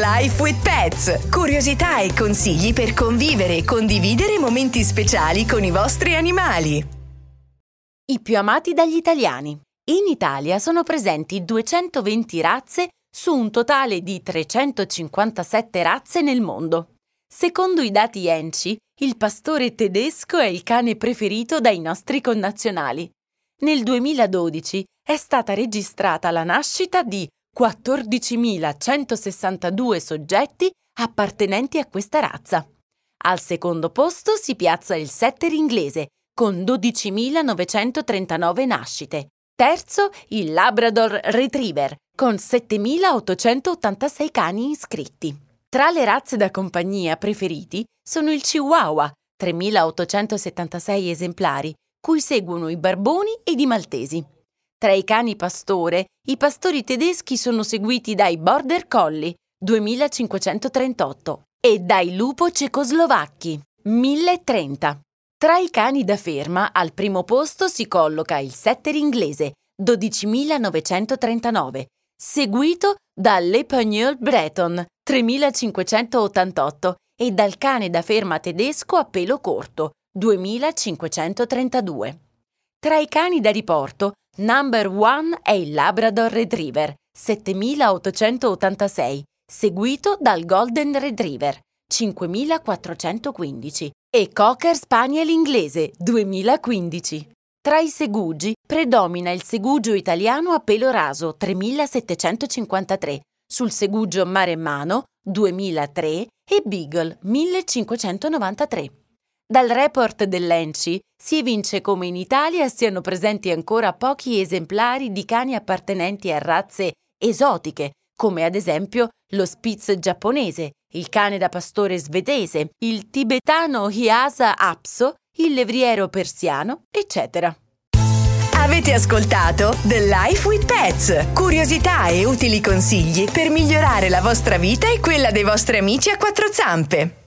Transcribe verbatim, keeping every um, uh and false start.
Life with Pets. Curiosità e consigli per convivere e condividere momenti speciali con i vostri animali. I più amati dagli italiani. In Italia sono presenti duecentoventi razze su un totale di trecentocinquantasette razze nel mondo. Secondo i dati E N C I, il pastore tedesco è il cane preferito dai nostri connazionali. Nel duemiladodici è stata registrata la nascita di quattordicimilacentosessantadue soggetti appartenenti a questa razza. Al secondo posto si piazza il setter inglese, con dodicimilanovecentotrentanove nascite. Terzo, il Labrador Retriever, con settemilaottocentottantasei cani iscritti. Tra le razze da compagnia preferiti sono il Chihuahua, tremilaottocentosettantasei esemplari, cui seguono i barboni ed i maltesi. Tra i cani pastore, i pastori tedeschi sono seguiti dai Border Collie, duemilacinquecentotrentotto, e dai lupo cecoslovacchi, mille trenta. Tra i cani da ferma, al primo posto si colloca il setter inglese, dodicimilanovecentotrentanove, seguito dall'Épagnol Breton, tremilacinquecentottantotto, e dal cane da ferma tedesco a pelo corto, duemilacinquecentotrentadue. Tra i cani da riporto, number one è il Labrador Retriever, settemilaottocentottantasei, seguito dal Golden Retriever, cinquemilaquattrocentoquindici, e Cocker Spaniel inglese, duemilaquindici. Tra i segugi predomina il segugio italiano a pelo raso, tremilasettecentocinquantatré, sul segugio maremmano, duemilatré, e Beagle, millecinquecentonovantatré. Dal report dell'E N C I si evince come in Italia siano presenti ancora pochi esemplari di cani appartenenti a razze esotiche, come ad esempio lo Spitz giapponese, il cane da pastore svedese, il tibetano Lhasa Apso, il levriero persiano, eccetera. Avete ascoltato The Life with Pets. Curiosità e utili consigli per migliorare la vostra vita e quella dei vostri amici a quattro zampe.